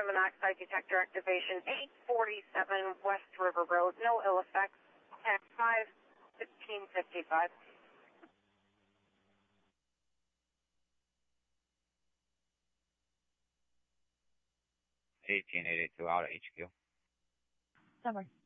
carbon monoxide detector activation, 847 West River Road, no ill effects, at 5:15:55. 18882 out of HQ. Summer.